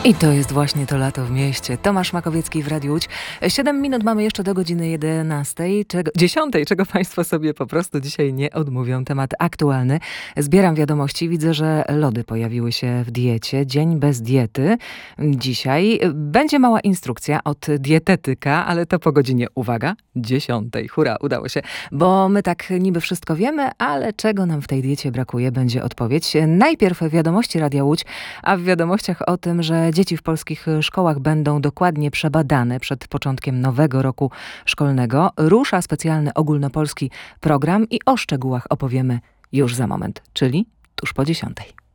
I to jest właśnie to lato w mieście. Tomasz Makowiecki w Radiu Łódź. 7 minut mamy jeszcze do godziny 11, 10, czego Państwo sobie po prostu dzisiaj nie odmówią. Temat aktualny. Zbieram wiadomości. Widzę, że lody pojawiły się w diecie. Dzień bez diety. Dzisiaj będzie mała instrukcja od dietetyka, ale to po godzinie, uwaga, 10. Hurra, udało się. Bo my tak niby wszystko wiemy, ale czego nam w tej diecie brakuje, będzie odpowiedź. Najpierw wiadomości Radia Łódź, a w wiadomościach o tym, że dzieci w polskich szkołach będą dokładnie przebadane przed początkiem nowego roku szkolnego. Rusza specjalny ogólnopolski program i o szczegółach opowiemy już za moment, czyli tuż po 10.